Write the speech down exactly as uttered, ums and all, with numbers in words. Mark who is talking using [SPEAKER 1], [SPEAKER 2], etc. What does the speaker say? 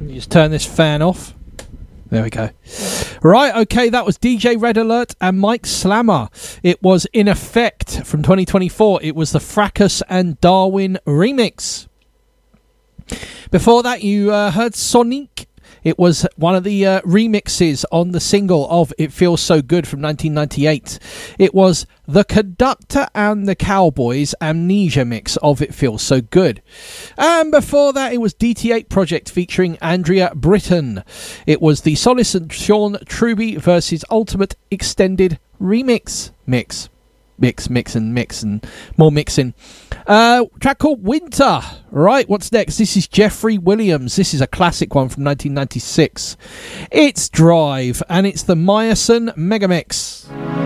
[SPEAKER 1] Let me just turn this fan off. There we go. Right, okay, that was D J Red Alert and Mike Slammer. It was In Effect from twenty twenty-four. It was the Fracas and Darwin remix. Before that, you uh, heard Sonic. It was one of the uh, remixes on the single of It Feels So Good from nineteen ninety-eight. It was the Conductor and the Cowboys Amnesia mix of It Feels So Good. And before that, it was D T eight Project featuring Andrea Britton. It was the Solace and Sean Truby versus Ultimate Extended remix. Mix. Mix, mix, and mix, and more mixing. Uh, track called Winter. Right, what's next? This is Jeffrey Williams. This is a classic one from nineteen ninety-six. It's Drive, and it's the Myosin Megamix.